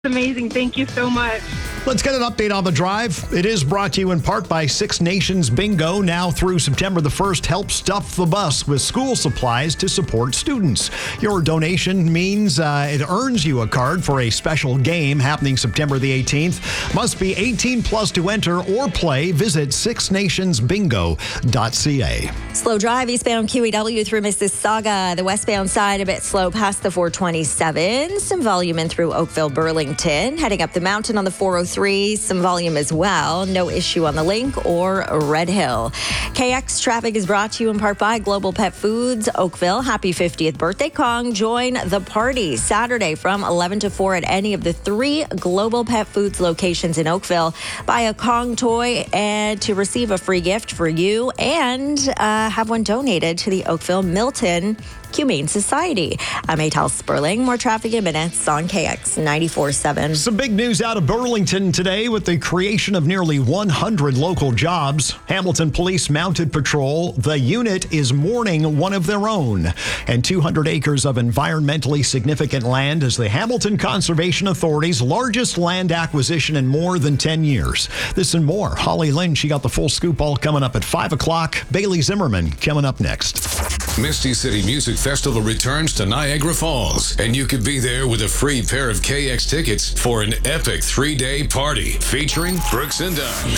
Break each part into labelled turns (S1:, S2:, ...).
S1: Amazing. Thank you so much.
S2: Let's get an update on the drive. It is brought to you in part by Six Nations Bingo. Now through September the 1st, help stuff the bus with school supplies to support students. Your donation means it earns you a card for a special game happening September the 18th. Must be 18 plus to enter or play. Visit sixnationsbingo.ca.
S3: Slow drive eastbound QEW through Mississauga. The westbound side a bit slow past the 427. Some volume in through Oakville, Burlington. Heading up the mountain on the 403. Some volume as well. No issue on the Link or Red Hill. KX traffic is brought to you in part by Global Pet Foods, Oakville. Happy 50th birthday, Kong. Join the party Saturday from 11 to 4 at any of the 3 Global Pet Foods locations in Oakville. Buy a Kong toy and to receive a free gift for you and have one donated to the Oakville Milton Humane Society. I'm Atal Sperling. More traffic in minutes on KX 94.7.
S2: Some big news out of Burlington today with the creation of nearly 100 local jobs. Hamilton Police Mounted Patrol, the unit is mourning one of their own. And 200 acres of environmentally significant land is the Hamilton Conservation Authority's largest land acquisition in more than 10 years. This and more. Holly Lynn, she got the full scoop all coming up at 5 o'clock. Bailey Zimmerman coming up next.
S4: Misty City Music Festival returns to Niagara Falls, and you could be there with a free pair of KX tickets for an epic 3-day party featuring Brooks and Dunn,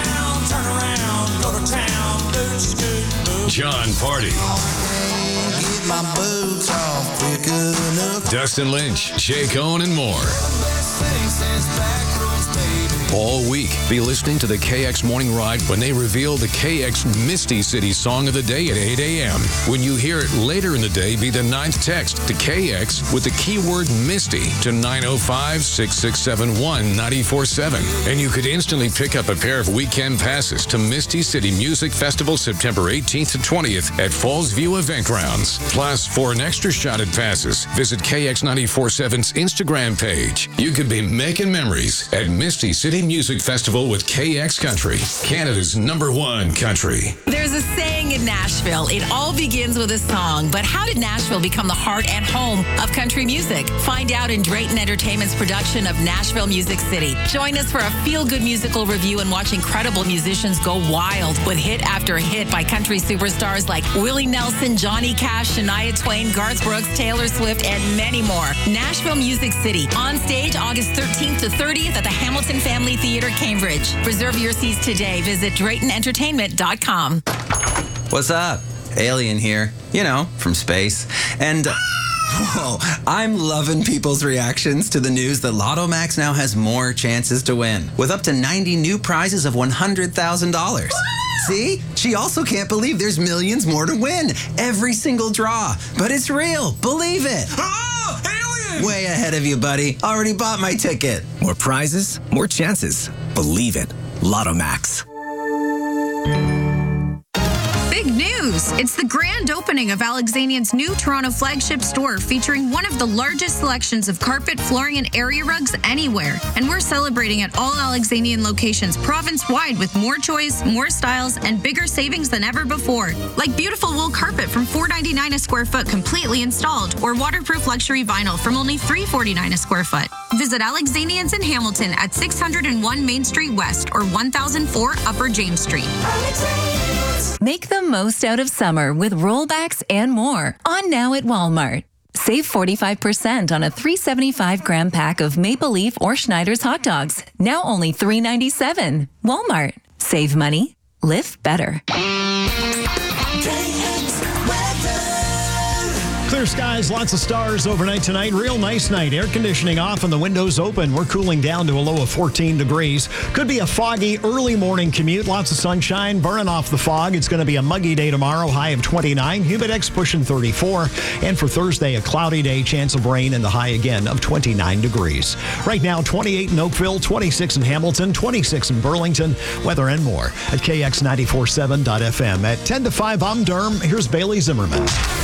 S4: John Party, Dustin Lynch, Jay Cohn, and more. All week, be listening to the KX Morning Ride when they reveal the KX Misty City Song of the Day at 8 a.m. When you hear it later in the day, be the 9th text to KX with the keyword Misty to 905-6671-947. And you could instantly pick up a pair of weekend passes to Misty City Music Festival September 18th to 20th at Falls View Event Grounds. Plus, for an extra shot at passes, visit KX947's Instagram page. You could be making memories at Misty City Music Festival with KX Country, Canada's #1 country.
S5: There's a saying in Nashville, it all begins with a song, but how did Nashville become the heart and home of country music? Find out in Drayton Entertainment's production of Nashville Music City. Join us for a feel-good musical review and watch incredible musicians go wild with hit after hit by country superstars like Willie Nelson, Johnny Cash, Shania Twain, Garth Brooks, Taylor Swift, and many more. Nashville Music City, on stage August 13th to 30th at the Hamilton Family Theater, Cambridge. Reserve your seats today. Visit DraytonEntertainment.com.
S6: What's up? Alien here. You know, from space. And I'm loving people's reactions to the news that Lotto Max now has more chances to win, with up to 90 new prizes of $100,000. See? She also can't believe there's millions more to win. Every single draw. But it's real. Believe it.
S7: Oh, alien!
S6: Way ahead of you, buddy. Already bought my ticket.
S8: More prizes, more chances. Believe it. Lotto Max.
S9: Big news! It's the grand opening of Alexanian's new Toronto flagship store featuring one of the largest selections of carpet, flooring, and area rugs anywhere. And we're celebrating at all Alexanian locations province-wide with more choice, more styles, and bigger savings than ever before. Like beautiful wool carpet from $4.99 a square foot completely installed, or waterproof luxury vinyl from only $3.49 a square foot. Visit Alexanian's in Hamilton at 601 Main Street West or 1004 Upper James Street.
S10: Make the most out of summer with rollbacks and more on now at Walmart. Save 45% on a 375-gram pack of Maple Leaf or Schneider's hot dogs. Now only $3.97. Walmart. Save money. Live better.
S2: Clear skies, lots of stars overnight tonight. Real nice night. Air conditioning off and the windows open. We're cooling down to a low of 14 degrees. Could be a foggy early morning commute. Lots of sunshine, burning off the fog. It's going to be a muggy day tomorrow, high of 29. Humidex pushing 34. And for Thursday, a cloudy day, chance of rain, and the high again of 29 degrees. Right now, 28 in Oakville, 26 in Hamilton, 26 in Burlington. Weather and more at KX947.fm. At 10 to 5, I'm Derm. Here's Bailey Zimmerman.